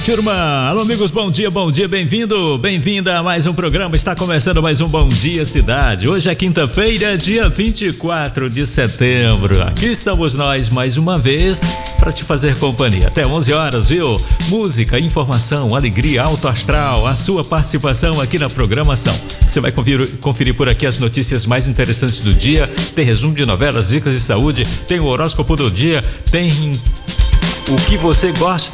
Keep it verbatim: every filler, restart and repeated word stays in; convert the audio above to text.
Turma, alô amigos, bom dia, bom dia, bem-vindo, bem-vinda a mais um programa, está começando mais um Bom Dia Cidade. Hoje é quinta-feira, dia vinte e quatro de setembro, aqui estamos nós mais uma vez para te fazer companhia, até onze horas, viu? Música, informação, alegria, alto astral, a sua participação aqui na programação. Você vai conferir, conferir por aqui as notícias mais interessantes do dia, tem resumo de novelas, dicas de saúde, tem o horóscopo do dia, tem o que você gosta